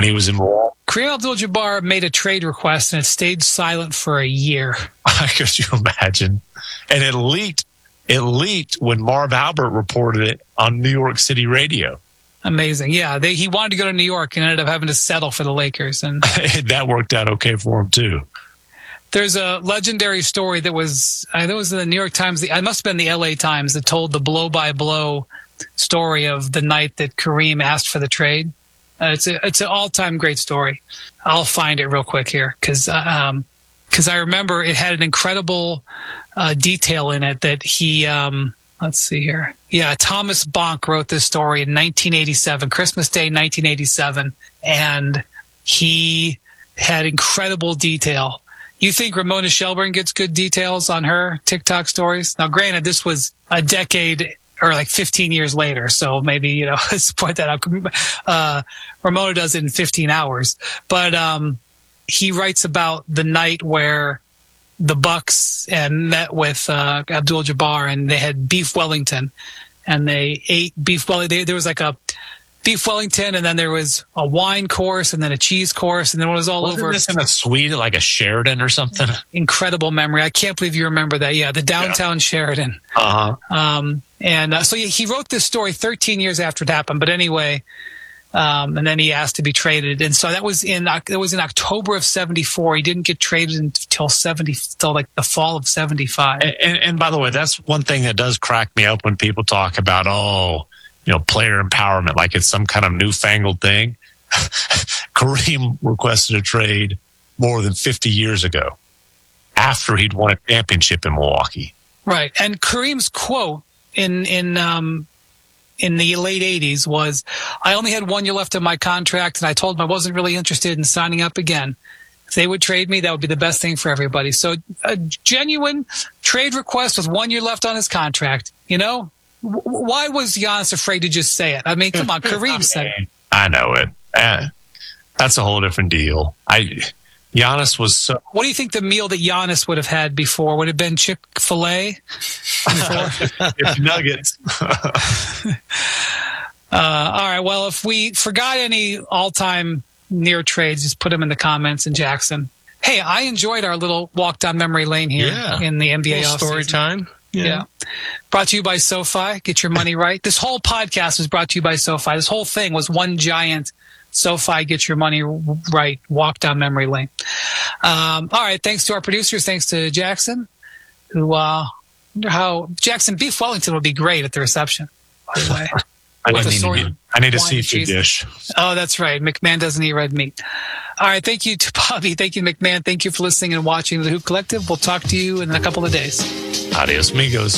he was in Milwaukee. Kareem Abdul-Jabbar made a trade request and it stayed silent for a year. Could you imagine? And it leaked. It leaked when Marv Albert reported it on New York City radio. Amazing. Yeah, he wanted to go to New York and ended up having to settle for the Lakers. And that worked out okay for him, too. There's a legendary story that was in the New York Times. It must have been the LA Times that told the blow-by-blow story of the night that Kareem asked for the trade. It's an all-time great story. I'll find it real quick here because I remember it had an incredible detail in it that he let's see here. Yeah, Thomas Bonk wrote this story in 1987, Christmas Day 1987, and he had incredible detail. You think Ramona Shelburne gets good details on her TikTok stories? Now, granted, this was a decade or like 15 years later, so maybe, let's point that out. Ramona does it in 15 hours. But he writes about the night where the Bucks met with Abdul-Jabbar, and they had beef Wellington, and they ate beef Wellington. There was like a beef Wellington, and then there was a wine course, and then a cheese course, and then it was all over. Wasn't this in a suite like a Sheraton or something? Incredible memory. I can't believe you remember that. Yeah, the downtown Sheraton. So he wrote this story 13 years after it happened. But anyway, and then he asked to be traded, and so that was in October of '74. He didn't get traded until like the fall of '75. And by the way, that's one thing that does crack me up when people talk about player empowerment, like it's some kind of newfangled thing. Kareem requested a trade more than 50 years ago after he'd won a championship in Milwaukee. Right. And Kareem's quote in the late 80s was, "I only had 1 year left of my contract, and I told them I wasn't really interested in signing up again. If they would trade me, that would be the best thing for everybody." So a genuine trade request with 1 year left on his contract, Why was Giannis afraid to just say it? I mean, come on, Kareem said it. I know it. That's a whole different deal. Giannis was so... What do you think the meal that Giannis would have had before? Would it have been Chick-fil-A? It's nuggets. All right, well, if we forgot any all-time near trades, just put them in the comments. And Jackson, hey, I enjoyed our little walk down memory lane here in the NBA offseason. Story time. Yeah. Brought to you by SoFi. Get your money right. This whole podcast was brought to you by SoFi. This whole thing was one giant SoFi Get Your Money Right walk down memory lane. All right. Thanks to our producers. Thanks to Jackson, who wonder how Jackson beef Wellington would be great at the reception, by the way. I need a seafood dish. Oh, that's right. McMahon doesn't eat red meat. All right. Thank you to Bobby. Thank you, McMahon. Thank you for listening and watching The Hoop Collective. We'll talk to you in a couple of days. Adios, amigos.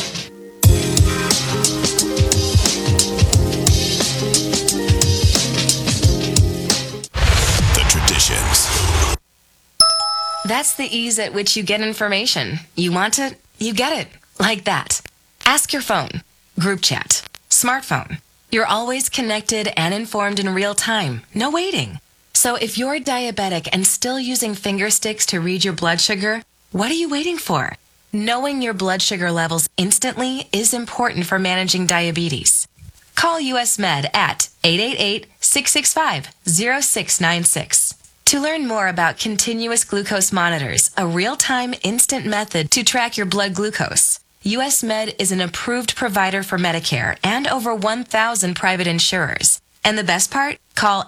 The traditions. That's the ease at which you get information. You want it, you get it. Like that. Ask your phone. Group chat. Smartphone. You're always connected and informed in real time. No waiting. So if you're diabetic and still using finger sticks to read your blood sugar, what are you waiting for? Knowing your blood sugar levels instantly is important for managing diabetes. Call US Med at 888-665-0696. To learn more about continuous glucose monitors, a real-time instant method to track your blood glucose, US Med is an approved provider for Medicare and over 1,000 private insurers. And the best part? Call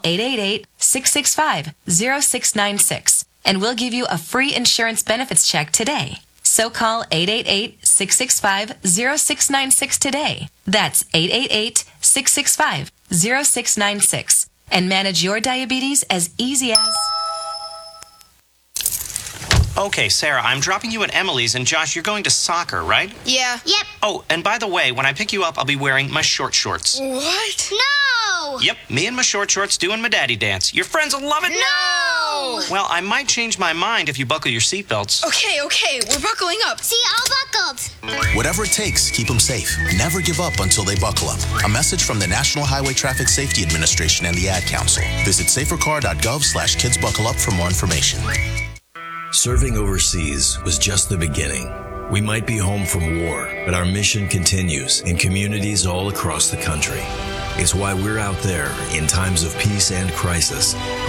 888-665-0696 and we'll give you a free insurance benefits check today. So call 888-665-0696 today. That's 888-665-0696 and manage your diabetes as easy as... Okay, Sarah, I'm dropping you at Emily's, and Josh, you're going to soccer, right? Yeah. Yep. Oh, and by the way, when I pick you up, I'll be wearing my short shorts. What? No! Yep, me and my short shorts doing my daddy dance. Your friends will love it. No! Well, I might change my mind if you buckle your seatbelts. Okay, we're buckling up. See, all buckled. Whatever it takes, keep them safe. Never give up until they buckle up. A message from the National Highway Traffic Safety Administration and the Ad Council. Visit safercar.gov/kidsbuckleup for more information. Serving overseas was just the beginning. We might be home from war, but our mission continues in communities all across the country. It's why we're out there in times of peace and crisis,